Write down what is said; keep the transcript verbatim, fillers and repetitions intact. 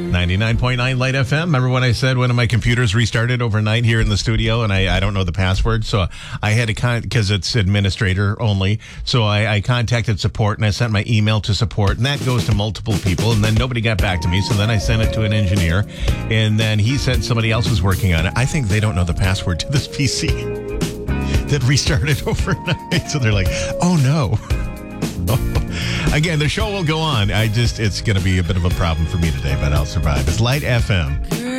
ninety-nine point nine Light F M. Remember when I said one of my computers restarted overnight here in the studio and I, I don't know the password? So I had to, con- because it's administrator only. So I, I contacted support and I sent my email to support, and that goes to multiple people. And then nobody got back to me. So then I sent it to an engineer, and then he said somebody else was working on it. I think they don't know the password to this P C that restarted overnight. So they're like, oh no. Again, the show will go on. I just, it's going to be a bit of a problem for me today, but I'll survive. It's Light F M.